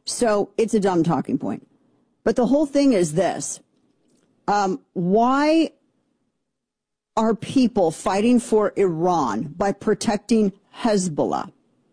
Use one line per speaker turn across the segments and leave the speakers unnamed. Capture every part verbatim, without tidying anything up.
So it's a dumb talking point. But the whole thing is this. Um, why are people fighting for Iran by protecting Hezbollah?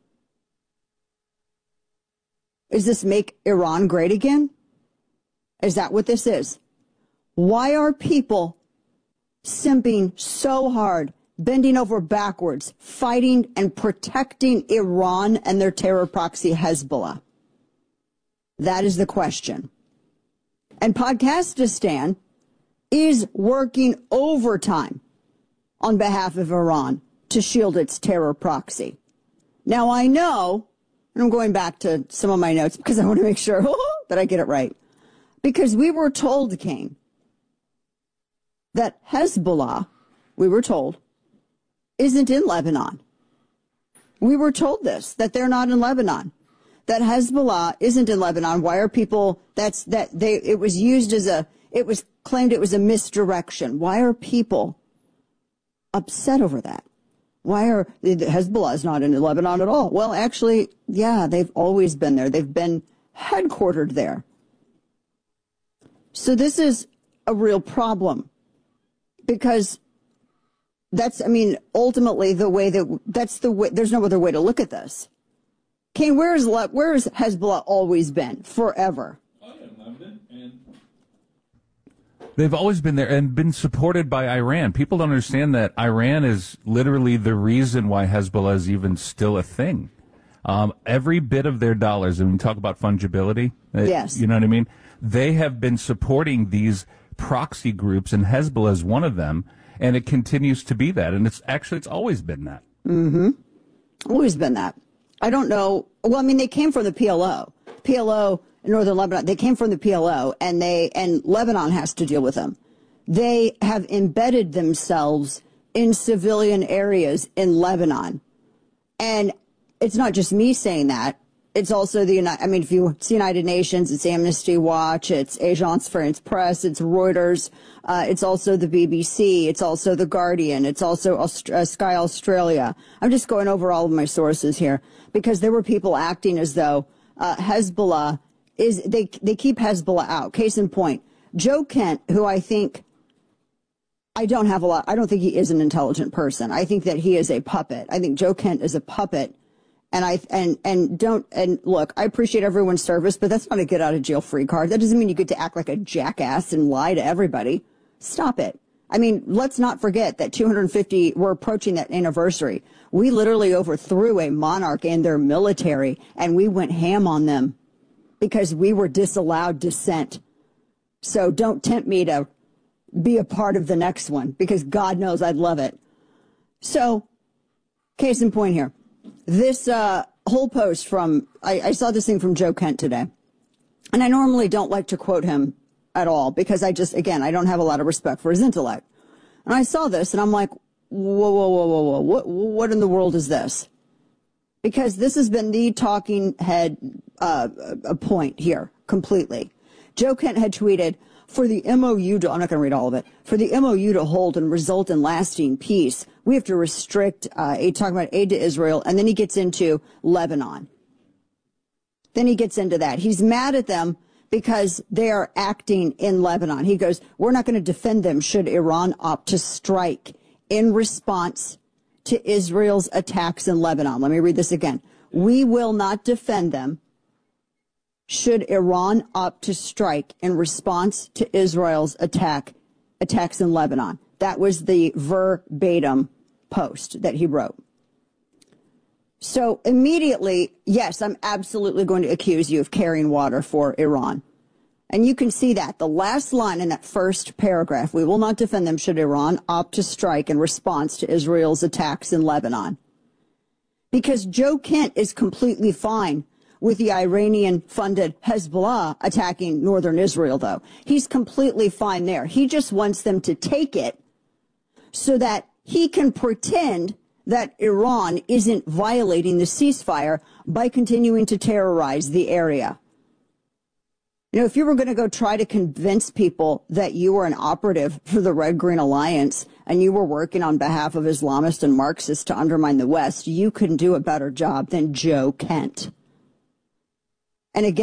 Is this make Iran great again? Is that what this is? Why are people simping so hard, bending over backwards, fighting and protecting Iran and their terror proxy Hezbollah? That is the question. And Podcastistan is working overtime on behalf of Iran to shield its terror proxy. Now, I know, and I'm going back to some of my notes because I want to make sure that I get it right, because we were told, Kane, that Hezbollah, we were told, isn't in Lebanon. We were told this, that they're not in Lebanon, that Hezbollah isn't in Lebanon. Why are people, that's, that they, it was used as a, it was claimed it was a misdirection. Why are people upset over that? Why are, Hezbollah is not in Lebanon at all? Well, actually, yeah, they've always been there. They've been headquartered there. So this is a real problem because that's, I mean, ultimately the way that, that's the way, there's no other way to look at this. Kane, where is, where has Hezbollah always been? Forever.
Oh, yeah, Lebanon and...
They've always been there and been supported by Iran. People don't understand that Iran is literally the reason why Hezbollah is even still a thing. Um, every bit of their dollars, and we talk about fungibility,
yes.
You know what I mean? They have been supporting these proxy groups, and Hezbollah is one of them, and it continues to be that. And it's actually, it's always been that.
Mm-hmm. Always been that. I don't know. Well, I mean, they came from the P L O. P L O in northern Lebanon, they came from the P L O, and they, and Lebanon has to deal with them. They have embedded themselves in civilian areas in Lebanon. And it's not just me saying that. It's also the, I mean, if you see United Nations, it's Amnesty Watch, it's Agence France Presse, it's Reuters, uh, it's also the B B C, it's also The Guardian, it's also Aust- uh, Sky Australia. I'm just going over all of my sources here because there were people acting as though uh, Hezbollah is, they, they keep Hezbollah out. Case in point, Joe Kent, who I think, I don't have a lot, I don't think he is an intelligent person. I think that he is a puppet. I think Joe Kent is a puppet. And I, and, and don't, and look, I appreciate everyone's service, but that's not a get out of jail free card. That doesn't mean you get to act like a jackass and lie to everybody. Stop it. I mean, let's not forget that two hundred fifty, we're approaching that anniversary. We literally overthrew a monarch and their military, and we went ham on them because we were disallowed dissent. So don't tempt me to be a part of the next one because God knows I'd love it. So, case in point here. This uh, whole post from, I, I saw this thing from Joe Kent today. And I normally don't like to quote him at all because I just, again, I don't have a lot of respect for his intellect. And I saw this and I'm like, whoa, whoa, whoa, whoa, whoa, what, what in the world is this? Because this has been the talking head uh, a point here completely. Joe Kent had tweeted, for the M O U to, I'm not going to read all of it, for the M O U to hold and result in lasting peace, we have to restrict, uh, aid, talking about aid to Israel, and then he gets into Lebanon. Then he gets into that. He's mad at them because they are acting in Lebanon. He goes, we're not going to defend them should Iran opt to strike in response to Israel's attacks in Lebanon. Let me read this again. We will not defend them should Iran opt to strike in response to Israel's attack, attacks in Lebanon. That was the verbatim post that he wrote. So immediately, yes, I'm absolutely going to accuse you of carrying water for Iran. And you can see that. The last line in that first paragraph, we will not defend them should Iran opt to strike in response to Israel's attacks in Lebanon. Because Joe Kent is completely fine with the Iranian-funded Hezbollah attacking northern Israel, though. He's completely fine there. He just wants them to take it so that he can pretend that Iran isn't violating the ceasefire by continuing to terrorize the area. You know, if you were going to go try to convince people that you were an operative for the Red-Green Alliance and you were working on behalf of Islamists and Marxists to undermine the West, you couldn't do a better job than Joe Kent. And again,